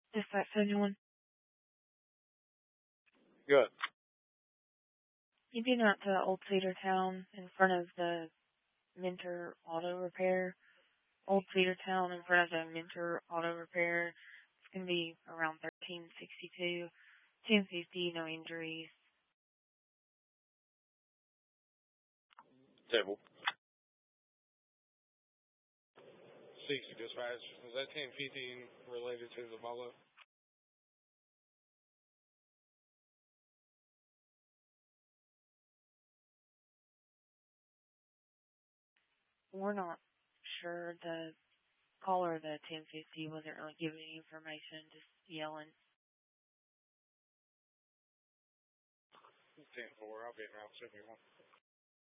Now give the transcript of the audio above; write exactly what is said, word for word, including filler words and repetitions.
Dispatch seventy-one. Good. You've been out to Old Cedar Town in front of the Minter Auto Repair. Old Cedar Town in front of the Minter Auto Repair. It's going to be around thirteen sixty-two. ten fifty, no injuries. Table. sixty dispatch. Is that ten fifteen related to the Bolo? We're not sure. The caller of the ten fifty wasn't really giving any information, just yelling. ten four. I'll be in Route seventy-one.